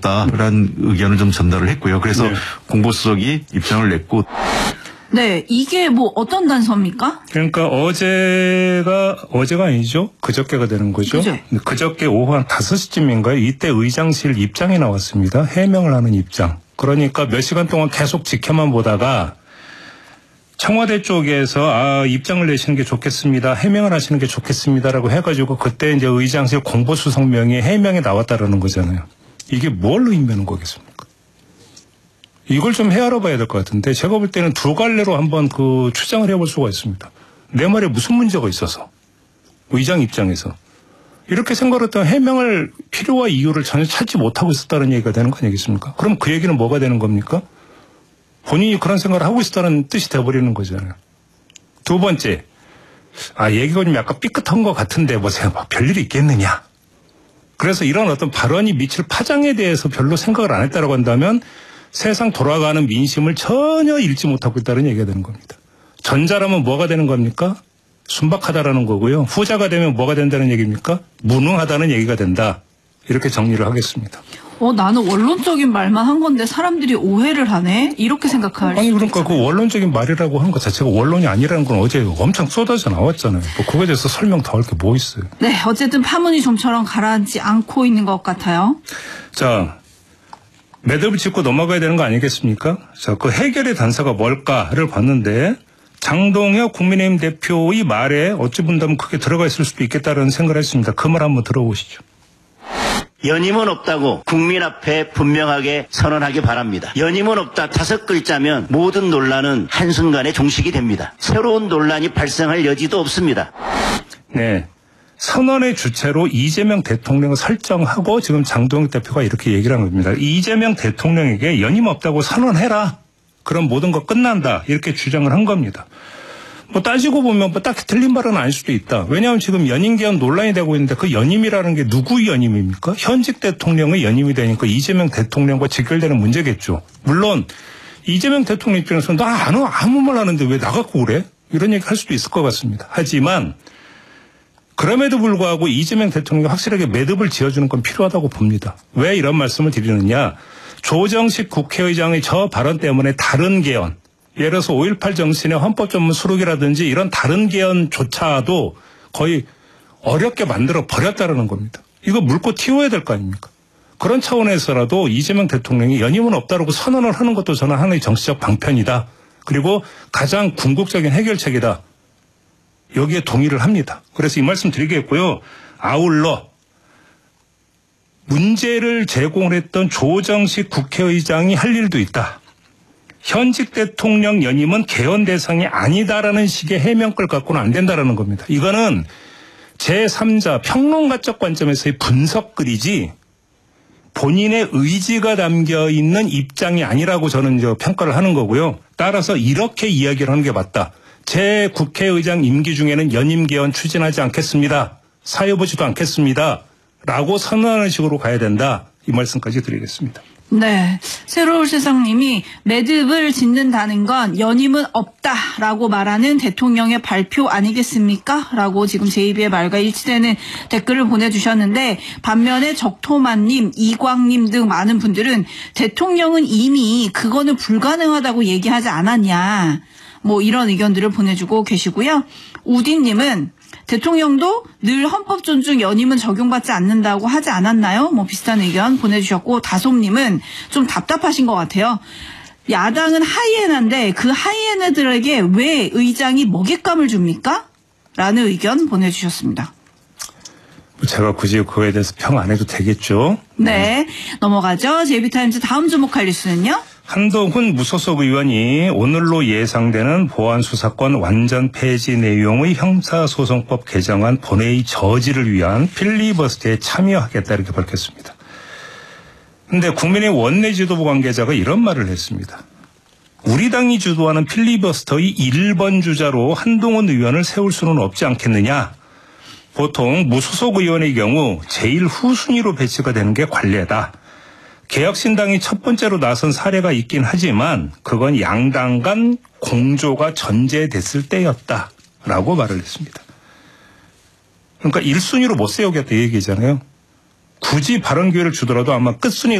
없다라는 의견을 좀 전달을 했고요. 그래서 네. 공보수석이 입장을 냈고. 네, 이게 뭐 어떤 단서입니까? 그러니까 어제가 아니죠. 그저께가 되는 거죠. 그죠? 그저께 오후 한 5시쯤인가요? 이때 의장실 입장이 나왔습니다. 해명을 하는 입장. 그러니까 몇 시간 동안 계속 지켜만 보다가 청와대 쪽에서 입장을 내시는 게 좋겠습니다. 해명을 하시는 게 좋겠습니다라고 해가지고 그때 이제 의장실 공보수석 명의 해명이 나왔다라는 거잖아요. 이게 뭘 의미하는 거겠습니까? 이걸 좀 헤아려 봐야 될 것 같은데 제가 볼 때는 두 갈래로 한번 추정을 해볼 수가 있습니다. 내 말에 무슨 문제가 있어서 의장 입장에서 이렇게 생각했던 해명을 필요와 이유를 전혀 찾지 못하고 있었다는 얘기가 되는 거 아니겠습니까? 그럼 그 얘기는 뭐가 되는 겁니까? 본인이 그런 생각을 하고 있었다는 뜻이 돼버리는 거잖아요. 두 번째, 얘기가 좀 약간 삐끗한 것 같은데 뭐 별일이 있겠느냐. 그래서 이런 어떤 발언이 미칠 파장에 대해서 별로 생각을 안 했다고 한다면 세상 돌아가는 민심을 전혀 읽지 못하고 있다는 얘기가 되는 겁니다. 전자라면 뭐가 되는 겁니까? 순박하다라는 거고요. 후자가 되면 뭐가 된다는 얘기입니까? 무능하다는 얘기가 된다. 이렇게 정리를 하겠습니다. 나는 원론적인 말만 한 건데 사람들이 오해를 하네? 이렇게 생각할 아니 수도 그러니까 있잖아요. 그 원론적인 말이라고 하는 것 자체가 원론이 아니라는 건 어제 엄청 쏟아져 나왔잖아요. 뭐 그거에 대해서 설명 더 할 게 뭐 있어요. 네, 어쨌든 파문이 좀처럼 가라앉지 않고 있는 것 같아요. 자, 매듭을 짚고 넘어가야 되는 거 아니겠습니까? 자, 그 해결의 단서가 뭘까를 봤는데 장동혁 국민의힘 대표의 말에 어찌 본다면 크게 들어가 있을 수도 있겠다는 생각을 했습니다. 그 말 한번 들어보시죠. 연임은 없다고 국민 앞에 분명하게 선언하기 바랍니다. 연임은 없다 5글자면 모든 논란은 한순간에 종식이 됩니다. 새로운 논란이 발생할 여지도 없습니다. 네. 선언의 주체로 이재명 대통령을 설정하고 지금 장동혁 대표가 이렇게 얘기를 한 겁니다. 이재명 대통령에게 연임 없다고 선언해라. 그럼 모든 거 끝난다. 이렇게 주장을 한 겁니다. 뭐 따지고 보면 뭐 딱히 틀린 말은 아닐 수도 있다. 왜냐하면 지금 연임 개헌 논란이 되고 있는데 그 연임이라는 게 누구의 연임입니까? 현직 대통령의 연임이 되니까 이재명 대통령과 직결되는 문제겠죠. 물론 이재명 대통령 입장에서는 나 아무 말 하는데 왜 나갖고 그래? 이런 얘기 할 수도 있을 것 같습니다. 하지만 그럼에도 불구하고 이재명 대통령이 확실하게 매듭을 지어주는 건 필요하다고 봅니다. 왜 이런 말씀을 드리느냐. 조정식 국회의장의 저 발언 때문에 다른 개헌, 예를 들어서 5.18 정신의 헌법 전문 수록이라든지 이런 다른 개헌조차도 거의 어렵게 만들어 버렸다는 겁니다. 이거 물고 튀어야 될 거 아닙니까? 그런 차원에서라도 이재명 대통령이 연임은 없다라고 선언을 하는 것도 저는 하나의 정치적 방편이다. 그리고 가장 궁극적인 해결책이다. 여기에 동의를 합니다. 그래서 이 말씀 드리겠고요. 아울러 문제를 제공을 했던 조정식 국회의장이 할 일도 있다. 현직 대통령 연임은 개헌 대상이 아니다라는 식의 해명글 갖고는 안 된다라는 겁니다. 이거는 제3자 평론가적 관점에서의 분석글이지 본인의 의지가 담겨있는 입장이 아니라고 저는 평가를 하는 거고요. 따라서 이렇게 이야기를 하는 게 맞다. 제 국회의장 임기 중에는 연임 개헌 추진하지 않겠습니다. 사여보지도 않겠습니다. 라고 선언하는 식으로 가야 된다. 이 말씀까지 드리겠습니다. 네. 새로운 세상님이 매듭을 짓는다는 건 연임은 없다라고 말하는 대통령의 발표 아니겠습니까? 라고 지금 제2비의 말과 일치되는 댓글을 보내주셨는데 반면에 적토마님, 이광님 등 많은 분들은 대통령은 이미 그거는 불가능하다고 얘기하지 않았냐. 뭐 이런 의견들을 보내주고 계시고요. 우디님은 대통령도 늘 헌법 존중 연임은 적용받지 않는다고 하지 않았나요? 뭐 비슷한 의견 보내주셨고 다솜님은 좀 답답하신 것 같아요. 야당은 하이에나인데 그 하이에나들에게 왜 의장이 먹잇감을 줍니까? 라는 의견 보내주셨습니다. 제가 굳이 그거에 대해서 평 안 해도 되겠죠? 네. 넘어가죠. 제이비타임즈 다음 주목할 뉴스는요? 한동훈 무소속 의원이 오늘로 예상되는 보안수사권 완전 폐지 내용의 형사소송법 개정안 본회의 저지를 위한 필리버스터에 참여하겠다 이렇게 밝혔습니다. 그런데 국민의 원내 지도부 관계자가 이런 말을 했습니다. 우리 당이 주도하는 필리버스터의 1번 주자로 한동훈 의원을 세울 수는 없지 않겠느냐. 보통 무소속 의원의 경우 제일 후순위로 배치가 되는 게 관례다. 개혁신당이 첫 번째로 나선 사례가 있긴 하지만 그건 양당 간 공조가 전제됐을 때였다라고 말을 했습니다. 그러니까 1순위로 못 세우겠다 이 얘기잖아요. 굳이 발언 기회를 주더라도 아마 끝순위